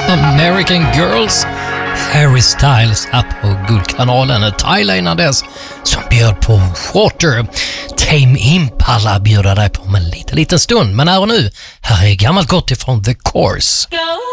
American Girls, Harry Styles här på Guldkanalen. Tyler innan dess som bjöd på Water. Tame Impala bjuder dig på om en liten stund. Men här och nu, här är gammalt gott ifrån The Course.